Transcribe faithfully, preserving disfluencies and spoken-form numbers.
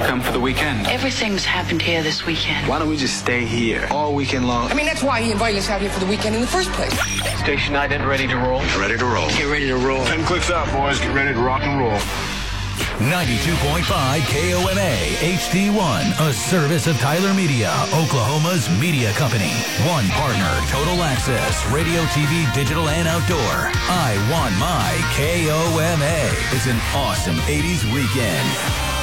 come for the weekend. Everything's happened here this weekend. Why don't we just stay here all weekend long? I mean, that's why he invited us out here for the weekend in the first place. Station ident ready to roll? Ready to roll. Get ready to roll. Ten clicks out, boys. Get ready to rock and roll. ninety-two point five K O M A H D one, a service of Tyler Media, Oklahoma's media company. One partner, Total Access, radio, T V, digital, and outdoor. I want my K O M A. It's an awesome eighties weekend.